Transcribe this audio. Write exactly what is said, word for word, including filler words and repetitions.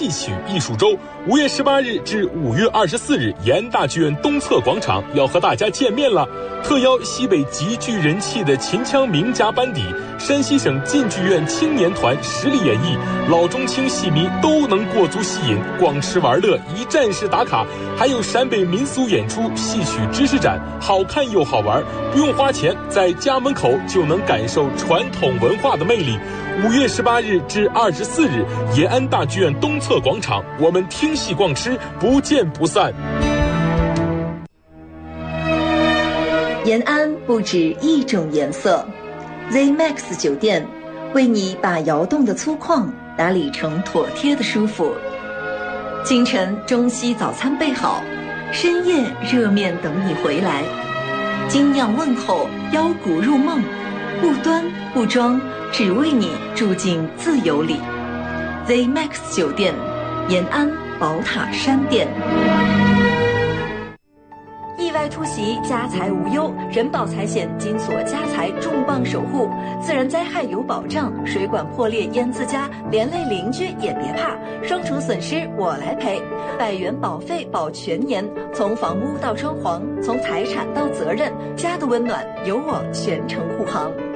戏曲艺术周，五月十八日至五月二十四日，延安大剧院东侧广场要和大家见面了。特邀西北极具人气的秦腔名家班底，山西省晋剧院青年团实力演绎，老中青戏迷都能过足戏瘾，逛吃玩乐，一站式打卡，还有陕北民俗演出、戏曲知识展，好看又好玩，不用花钱，在家门口就能感受传统文化的魅力。五月十八日至二十四日，延安大剧院东侧广场，我们听戏逛吃，不见不散。 延安不止一种颜色 ，Z Max 酒店为你把窑洞的粗犷打理成妥帖的舒服。清晨中西早餐备好，深夜热面等你回来。精酿问候，腰鼓入梦，不端不装，只为你住进自由里。Z Max 酒店，延安宝塔山店。意外突袭，家财无忧，人保财险金锁家财重磅守护，自然灾害有保障，水管破裂淹自家，连累邻居也别怕，双重损失我来赔，百元保费保全年，从房屋到装潢，从财产到责任，家的温暖由我全程护航。